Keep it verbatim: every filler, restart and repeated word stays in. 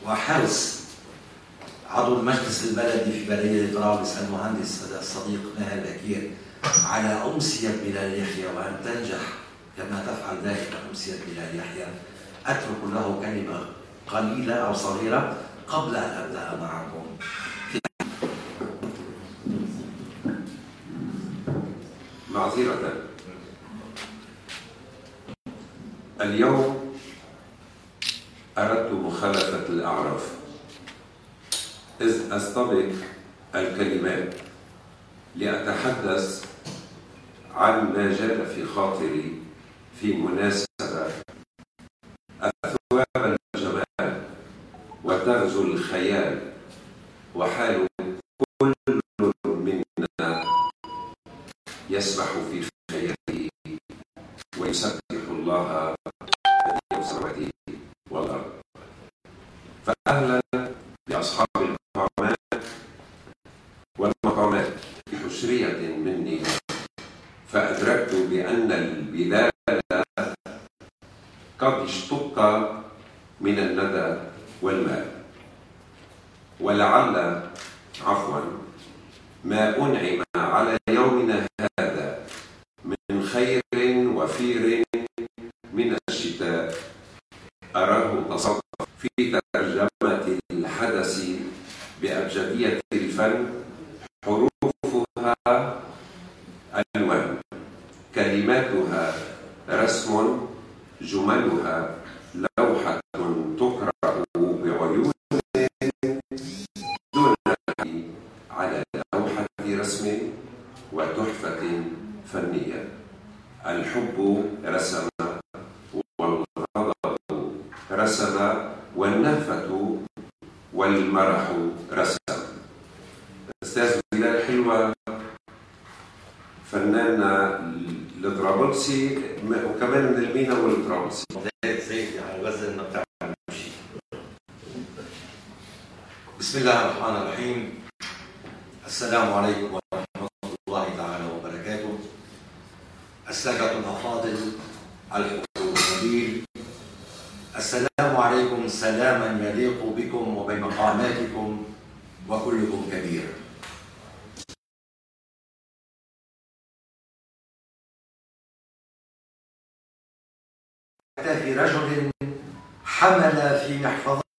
وحرص عضو المجلس البلدي في بلدية طرابلس المهندس الصديق ماهر بكير على أمسية بلال يحيى، وأن تنجح كما تفعل دائما أمسية بلال يحيى، أترك له كلمة قليلة أو صغيرة قبل أن أبدأ معكم. معذرة، اليوم أردت مخالفة الأعراف، إذ أستبق الكلمات لأتحدث عن ما جال في خاطري في مناسبة أثواب الجمال وتغزو الخيال، وحال كل منا يسبح في خياله ويسبح الله بديع السماوات والأرض. فأهلا بأصحاب المقامات والمقامات بحشرية مني، فأدركت بأن البلاد قد اشتق من الندى والماء، ولعل عفوا ما أنعم على يومنا هذا من خير وفير من الشتاء أراه تصدق في ترجمة الحدث بأبجدية الفن، حروفها ألوان، كلماتها رسم، جملها لوحة تقرأ بعيون دون على لوحة رسم وتحفة فنية. الحب رسم، والغضب رسم، والنهفة والمرح رسم. أستاذ بلال حلوة فنان الطرابلسي وكمان من المينا والطرابلسي. بسم الله الرحمن الرحيم. السلام عليكم ورحمة الله تعالى وبركاته. السادة الأفاضل، الحضور النبيل، السلام عليكم سلاما يليق بكم وبمقاماتكم وكلكم كبير. في رجل حمل في محفظته